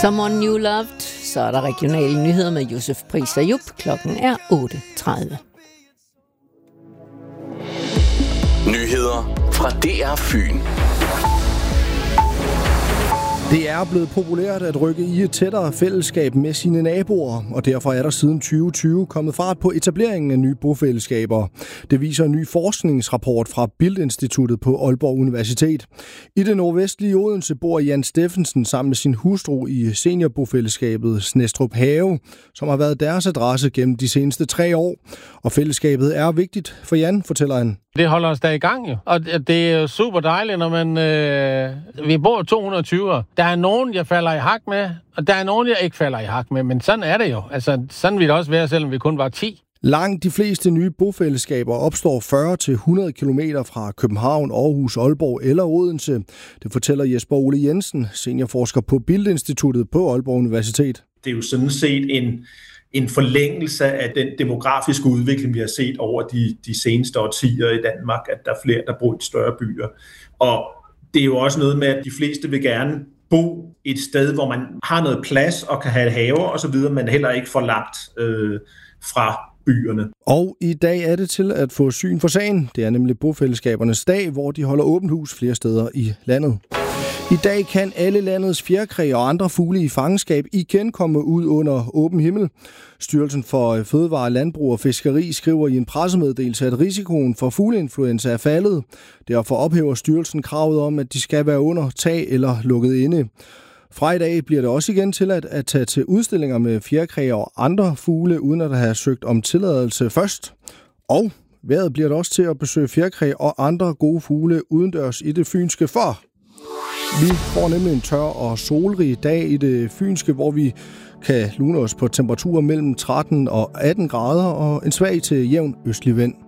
Someone You Loved. Så er der regionale nyheder med Josef Priester Jupp. Klokken er 8:30. Nyheder fra DR Fyn. Det er blevet populært at rykke i et tættere fællesskab med sine naboer, og derfor er der siden 2020 kommet fart på etableringen af nye bofællesskaber. Det viser en ny forskningsrapport fra Bildt-instituttet på Aalborg Universitet. I det nordvestlige Odense bor Jan Steffensen sammen med sin hustru i seniorbofællesskabet Snestrup Have, som har været deres adresse gennem de seneste 3 år. Og fællesskabet er vigtigt for Jan, fortæller han. Det holder os da i gang jo, og det er jo super dejligt, når man... vi bor 220. Der er nogen, jeg falder i hak med, og der er nogen, jeg ikke falder i hak med, men sådan er det jo. Altså, sådan vil det også være, selvom vi kun var 10. Langt de fleste nye bofællesskaber opstår 40-100 km fra København, Aarhus, Aalborg eller Odense. Det fortæller Jesper Ole Jensen, seniorforsker på Bildt-instituttet på Aalborg Universitet. Det er jo sådan set en forlængelse af den demografiske udvikling, vi har set over de seneste årtier i Danmark, at der er flere, der bor i større byer. Og det er jo også noget med, at de fleste vil gerne bo et sted, hvor man har noget plads og kan have haver osv., men heller ikke for langt fra byerne. Og i dag er det til at få syn for sagen. Det er nemlig bofællesskabernes dag, hvor de holder åbent hus flere steder i landet. I dag kan alle landets fjerkræ og andre fugle i fangenskab igen komme ud under åben himmel. Styrelsen for Fødevare, Landbrug og Fiskeri skriver i en pressemeddelelse, at risikoen for fugleinfluenza er faldet. Derfor ophæver styrelsen kravet om, at de skal være under tag eller lukket inde. Fra i dag bliver det også igen tilladt at tage til udstillinger med fjerkræ og andre fugle, uden at have søgt om tilladelse først. Og vejret bliver det også til at besøge fjerkræ og andre gode fugle udendørs i det fynske for. Vi får nemlig en tør og solrig dag i det fynske, hvor vi kan lune os på temperaturer mellem 13 og 18 grader og en svag til jævn østlig vind.